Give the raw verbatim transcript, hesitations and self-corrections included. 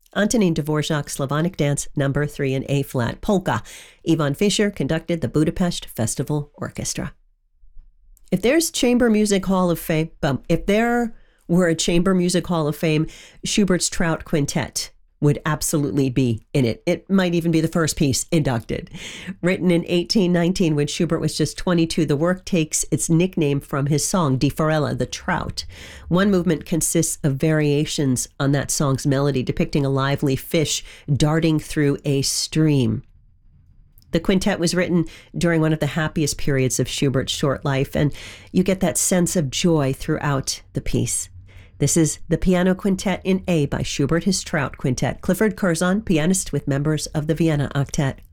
Antonin Dvorak's Slavonic Dance Number three in A-flat, Polka. Ivan Fischer conducted the Budapest Festival Orchestra. If there's Chamber Music Hall of Fame, um, if there were a Chamber Music Hall of Fame, Schubert's Trout Quintet would absolutely be in it. It might even be the first piece inducted. Written in eighteen nineteen when Schubert was just twenty-two, the work takes its nickname from his song, Die Forelle, the trout. One movement consists of variations on that song's melody, depicting a lively fish darting through a stream. The quintet was written during one of the happiest periods of Schubert's short life, and you get that sense of joy throughout the piece. This is the Piano Quintet in A by Schubert, his Trout Quintet. Clifford Curzon, pianist with members of the Vienna Octet.